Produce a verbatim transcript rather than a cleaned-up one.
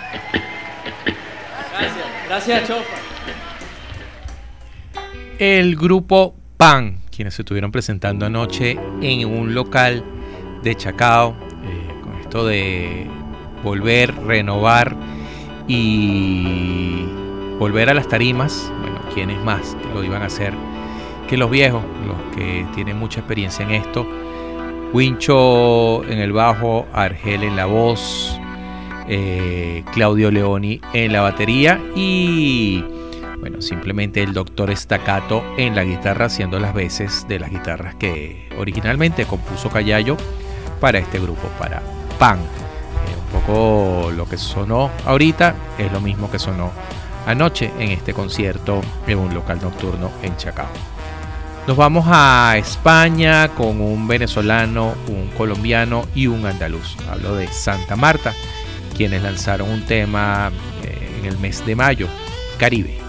Gracias, gracias, Chofa. El grupo Pan, quienes se estuvieron presentando anoche en un local de Chacao, eh, con esto de volver, renovar y volver a las tarimas. Bueno, ¿quiénes más que lo iban a hacer que los viejos, los que tienen mucha experiencia en esto? Wincho en el bajo, Argel en la voz, eh, Claudio Leoni en la batería y bueno, simplemente el doctor Staccato en la guitarra, haciendo las veces de las guitarras que originalmente compuso Callayo para este grupo, para Pan. Eh, un poco lo que sonó ahorita es lo mismo que sonó anoche en este concierto en un local nocturno en Chacao. Nos vamos a España con un venezolano, un colombiano y un andaluz. Hablo de Santa Marta, quienes lanzaron un tema en el mes de mayo, Caribe.